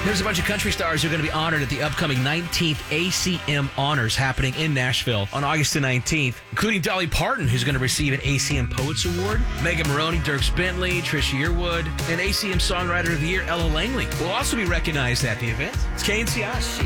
There's a bunch of country stars who are going to be honored at the upcoming 19th ACM Honors happening in Nashville on August the 19th, including Dolly Parton, who's going to receive an ACM Poets Award, Megan Maroney, Dierks Bentley, Trisha Yearwood, and ACM Songwriter of the Year, Ella Langley will also be recognized at the event. It's KNCI.